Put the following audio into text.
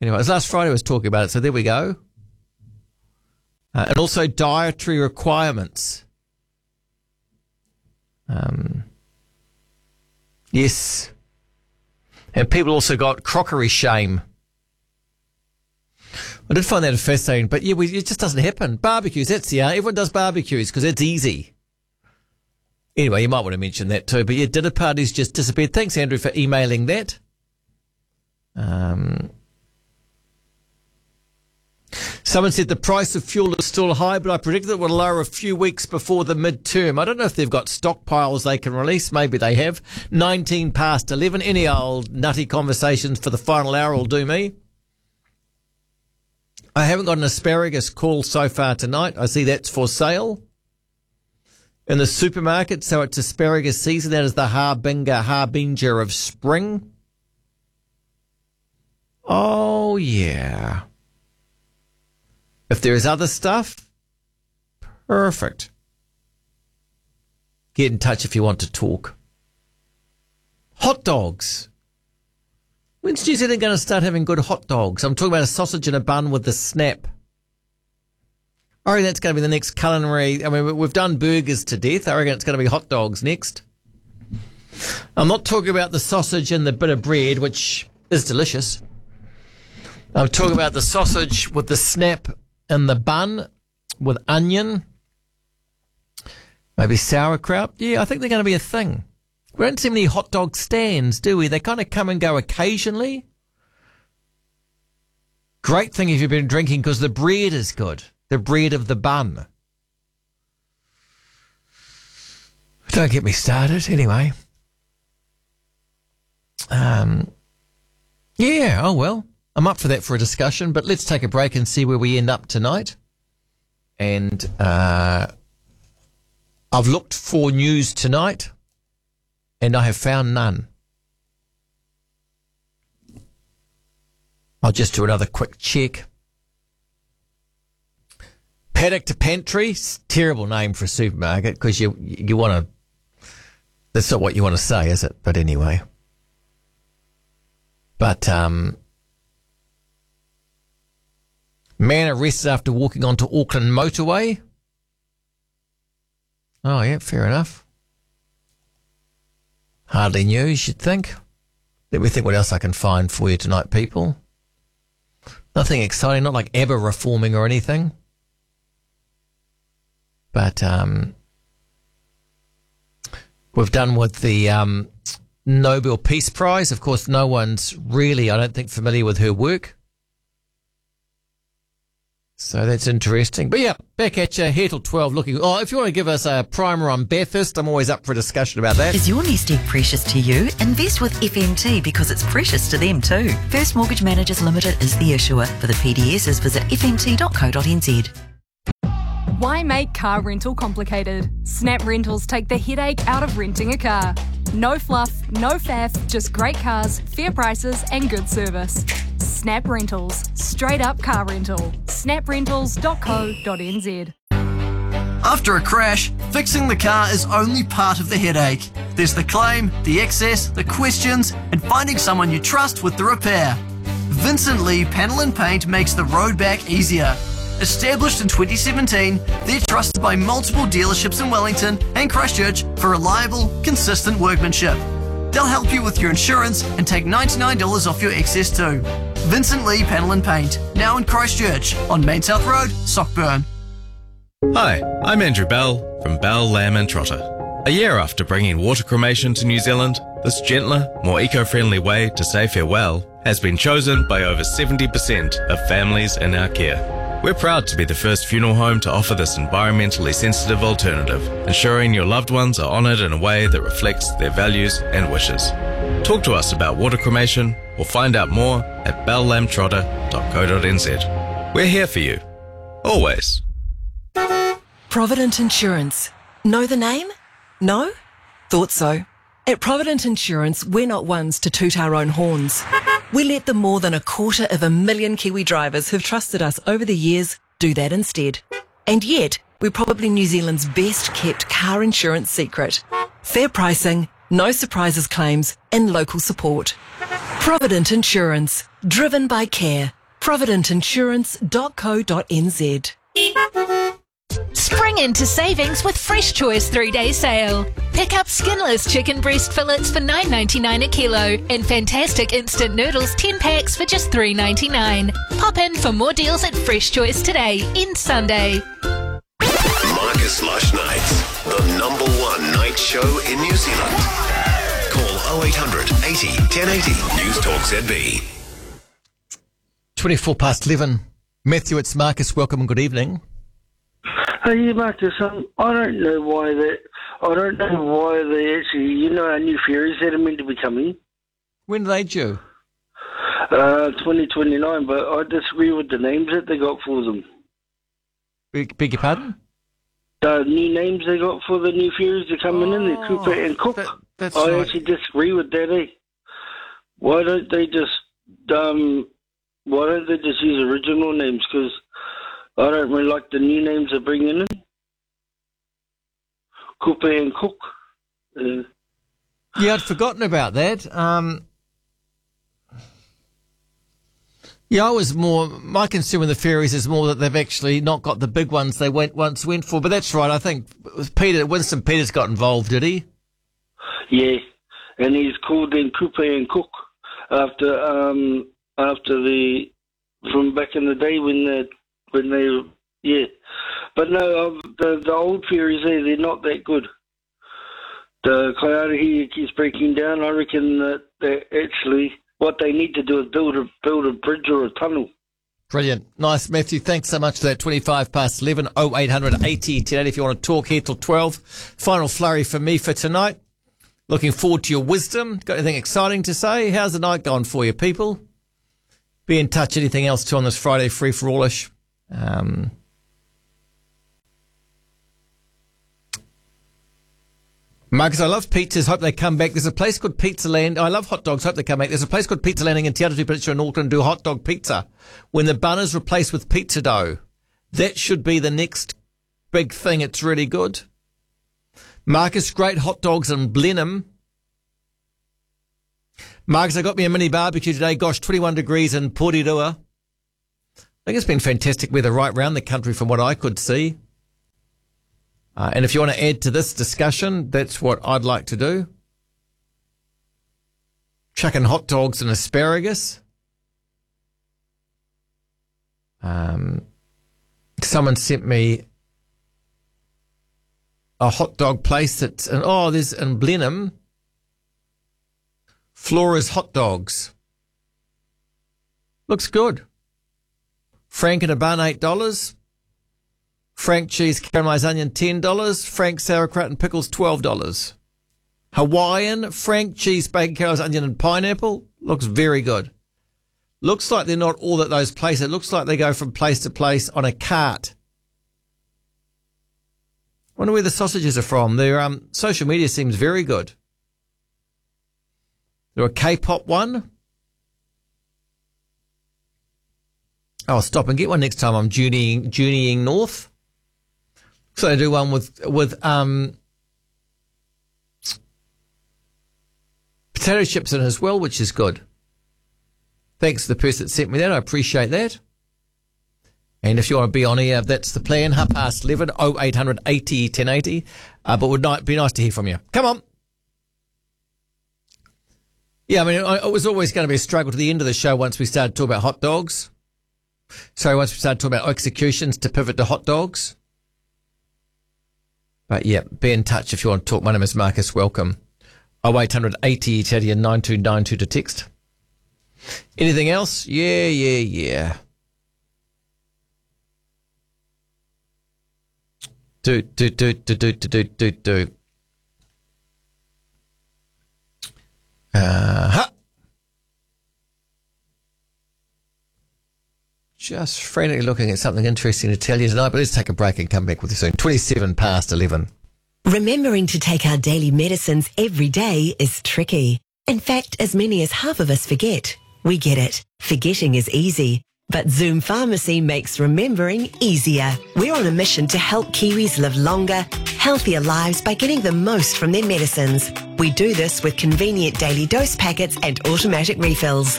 Anyway, it was last Friday I was talking about it, so there we go. And also dietary requirements. Yes. And people also got crockery shame. I did find that fascinating, but yeah, it just doesn't happen. Barbecues, that's the everyone does barbecues because it's easy. Anyway, you might want to mention that too. But yeah, dinner parties just disappeared. Thanks, Andrew, for emailing that. Someone said the price of fuel is still high, but I predicted it would lower a few weeks before the midterm. I don't know if they've got stockpiles they can release. Maybe they have. 19 past 11. Any old nutty conversations for the final hour will do me. I haven't got an asparagus call so far tonight. I see that's for sale in the supermarket. So it's asparagus season. That is the harbinger of spring. Oh, yeah. If there is other stuff, perfect. Get in touch if you want to talk. Hot dogs. When's New Zealand going to start having good hot dogs? I'm talking about a sausage and a bun with the snap. I reckon that's going to be the next culinary. I mean, we've done burgers to death. I reckon it's going to be hot dogs next. I'm not talking about the sausage and the bit of bread, which is delicious. I'm talking about the sausage with the snap and the bun with onion, maybe sauerkraut. Yeah, I think they're going to be a thing. We don't see many hot dog stands, do we? They kind of come and go occasionally. Great thing if you've been drinking because the bread is good. The bread of the bun. Don't get me started. Anyway. Yeah, oh well. I'm up for that for a discussion, but let's take a break and see where we end up tonight. And I've looked for news tonight, and I have found none. I'll just do another quick check. Paddock to Pantry, terrible name for a supermarket because you want to. That's not what you want to say, is it? But anyway. But man arrested after walking onto Auckland motorway. Oh, yeah, fair enough. Hardly news, you'd think. Let me think what else I can find for you tonight, people. Nothing exciting, not like ABBA reforming or anything. But we've done with the Nobel Peace Prize. Of course, no one's really, I don't think, familiar with her work. So that's interesting. But yeah, back at you here till 12 looking. Oh, if you want to give us a primer on Bathurst, I'm always up for a discussion about that. Is your nest egg precious to you? Invest with FMT because it's precious to them too. First Mortgage Managers Limited is the issuer. For the PDSs, visit fmt.co.nz. Why make car rental complicated? Snap Rentals take the headache out of renting a car. No fluff, no faff, just great cars, fair prices and good service. Snap Rentals. Straight up car rental. snaprentals.co.nz. After a crash, fixing the car is only part of the headache. There's the claim, the excess, the questions, and finding someone you trust with the repair. Vincent Lee Panel and Paint makes the road back easier. Established in 2017, they're trusted by multiple dealerships in Wellington and Christchurch for reliable, consistent workmanship. They'll help you with your insurance and take $99 off your excess too. Vincent Lee Panel and Paint, now in Christchurch on Main South Road, Sockburn. Hi, I'm Andrew Bell from Bell, Lamb and Trotter. A year after bringing water cremation to New Zealand, this gentler, more eco-friendly way to say farewell has been chosen by over 70% of families in our care. We're proud to be the first funeral home to offer this environmentally sensitive alternative, ensuring your loved ones are honoured in a way that reflects their values and wishes. Talk to us about water cremation or find out more at bellamtrotter.co.nz. We're here for you. Always. Provident Insurance. Know the name? No? Thought so. At Provident Insurance, we're not ones to toot our own horns. We let the more than 250,000 Kiwi drivers who've trusted us over the years do that instead. And yet, we're probably New Zealand's best kept car insurance secret. Fair pricing, no surprises claims, and local support. Provident Insurance. Driven by care. providentinsurance.co.nz. Spring into savings with Fresh Choice 3-day sale. Pick up skinless chicken breast fillets for $9.99 a kilo and fantastic instant noodles 10 packs for just $3.99. Pop in for more deals at Fresh Choice today, in Sunday. Marcus Lush Nights, the #1 night show in New Zealand. Call 0800 80 1080 News Talk ZB. 24 past 11. Matthew, it's Marcus. Welcome and good evening. Hey, Marcus, I don't know why they actually, our new ferries that are meant to be coming. When are they due? 2029, but I disagree with the names that they got for them. Beg your pardon? The new names they got for the new ferries that are coming in, they're Cooper and Cook. That's I right. actually disagree with that, eh? Why don't they just use original names? Because I don't really like the new names they're bringing in. Cooper and Cook. Yeah, I'd forgotten about that. My concern with the ferries is more that they've actually not got the big ones they once went for. But that's right. I think Winston Peters got involved, did he? Yeah, and he's called them Cooper and Cook after from back in the day when they But no, the old ferries they're not that good. The Kaiara here keeps breaking down. I reckon that actually what they need to do is build a bridge or a tunnel. Brilliant. Nice, Matthew. Thanks so much for that. 25 past 11, 0800 80 1080 if you want to talk here till 12. Final flurry for me for tonight. Looking forward to your wisdom. Got anything exciting to say? How's the night going for you, people? Be in touch. Anything else too on this Friday free for all-ish? Marcus, I love pizzas. Hope they come back. There's a place called Pizza Land. I love hot dogs. Hope they come back. There's a place called Pizza Landing in Te Atatu Peninsula in Auckland do hot dog pizza. When the bun is replaced with pizza dough, that should be the next big thing. It's really good. Marcus, great hot dogs in Blenheim. Marcus, I got me a mini barbecue today. Gosh, 21 degrees in Porirua. I think it's been fantastic weather right round the country from what I could see. And if you want to add to this discussion, that's what I'd like to do. Chucking hot dogs and asparagus. Someone sent me a hot dog place that's there's in Blenheim. Flora's Hot Dogs. Looks good. Frank and a bun, $8. Frank cheese caramelised onion, $10. Frank sauerkraut and pickles, $12. Hawaiian Frank cheese bacon caramelised onion and pineapple looks very good. Looks like they're not all at those places. It looks like they go from place to place on a cart. Wonder where the sausages are from. Their social media seems very good. They're a K-pop one. I'll stop and get one next time I'm journeying north. So I do one with potato chips in it as well, which is good. Thanks to the person that sent me that. I appreciate that. And if you want to be on here, that's the plan. 11:30, 0800 80 1080. But would be nice to hear from you. Come on. Yeah, I mean, it was always going to be a struggle to the end of the show once we started talking about hot dogs. So once we started talking about executions to pivot to hot dogs. But yeah, be in touch if you want to talk. My name is Marcus. Welcome. 0800 80 1080 and 9292 to text. Anything else? Yeah. Do. Just frantically looking at something interesting to tell you tonight, but let's take a break and come back with you soon. 27 past 11. Remembering to take our daily medicines every day is tricky. In fact, as many as half of us forget. We get it. Forgetting is easy. But Zoom Pharmacy makes remembering easier. We're on a mission to help Kiwis live longer, healthier lives by getting the most from their medicines. We do this with convenient daily dose packets and automatic refills.